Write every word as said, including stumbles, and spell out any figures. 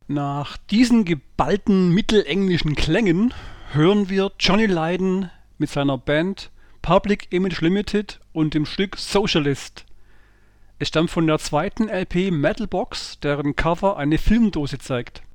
Nach diesen geballten mittelenglischen Klängen hören wir Johnny Lydon mit seiner Band Public Image Limited und dem Stück Socialist. Es stammt von der zweiten L P Metal Box, deren Cover eine Filmdose zeigt.